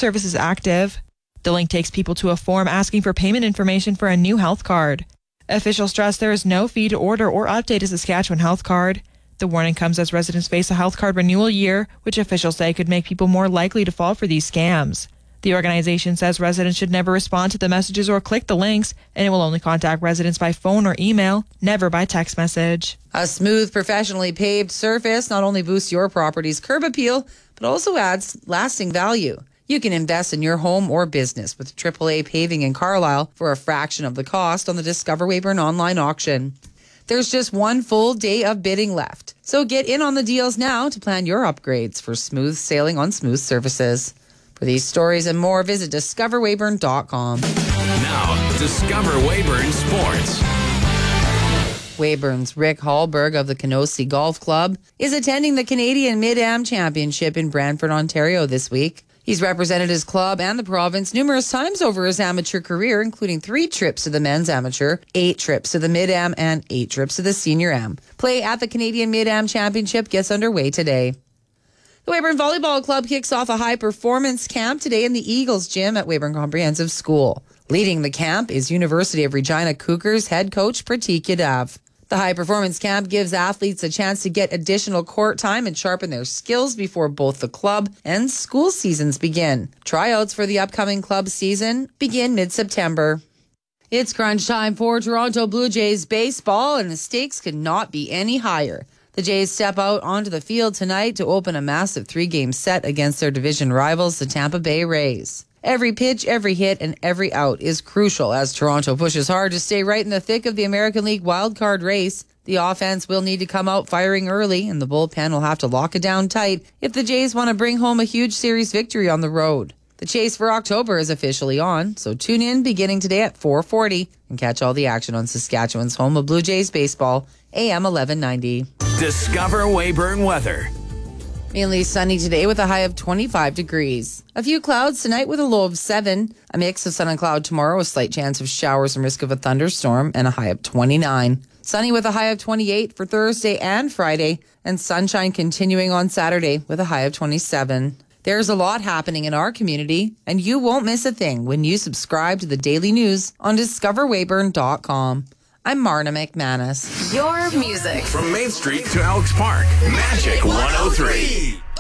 service is active. The link takes people to a form asking for payment information for a new health card. Officials stress there is no fee to order or update a Saskatchewan health card. The warning comes as residents face a health card renewal year, which officials say could make people more likely to fall for these scams. The organization says residents should never respond to the messages or click the links, and it will only contact residents by phone or email, never by text message. A smooth, professionally paved surface not only boosts your property's curb appeal, but also adds lasting value. You can invest in your home or business with AAA Paving in Carlisle for a fraction of the cost on the Discover Weyburn online auction. There's just one full day of bidding left, so get in on the deals now to plan your upgrades for smooth sailing on smooth surfaces. For these stories and more, visit discoverweyburn.com. Now, Discover Weyburn Sports. Weyburn's Rick Hallberg of the Kenosee Golf Club is attending the Canadian Mid-Am Championship in Brantford, Ontario this week. He's represented his club and the province numerous times over his amateur career, including 3 trips to the men's amateur, 8 trips to the Mid-Am, and 8 trips to the senior am. Play at the Canadian Mid-Am Championship gets underway today. The Weyburn Volleyball Club kicks off a high-performance camp today in the Eagles Gym at Weyburn Comprehensive School. Leading the camp is University of Regina Cougars head coach Pratik Yadav. The high-performance camp gives athletes a chance to get additional court time and sharpen their skills before both the club and school seasons begin. Tryouts for the upcoming club season begin mid-September. It's crunch time for Toronto Blue Jays baseball, and the stakes could not be any higher. The Jays step out onto the field tonight to open a massive 3-game set against their division rivals, the Tampa Bay Rays. Every pitch, every hit, and every out is crucial as Toronto pushes hard to stay right in the thick of the American League wildcard race. The offense will need to come out firing early, and the bullpen will have to lock it down tight if the Jays want to bring home a huge series victory on the road. The chase for October is officially on, so tune in beginning today at 4:40 and catch all the action on Saskatchewan's home of Blue Jays baseball, AM 1190. Discover Weyburn weather. Mainly sunny today with a high of 25 degrees. A few clouds tonight with a low of 7. A mix of sun and cloud tomorrow, a slight chance of showers and risk of a thunderstorm, and a high of 29. Sunny with a high of 28 for Thursday and Friday, and sunshine continuing on Saturday with a high of 27. There's a lot happening in our community, and you won't miss a thing when you subscribe to the daily news on discoverweyburn.com. I'm Marna McManus. Your music. From Main Street to Elks Park, Magic 103.